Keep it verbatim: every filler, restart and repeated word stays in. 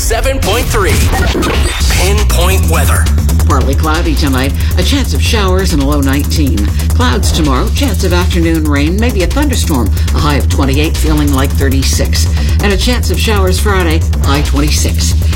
seven point three. Pinpoint weather. Partly cloudy tonight, a chance of showers and a low nineteen. Clouds tomorrow, chance of afternoon rain, maybe a thunderstorm, a high of twenty-eight, feeling like thirty-six. And a chance of showers Friday, high twenty-six.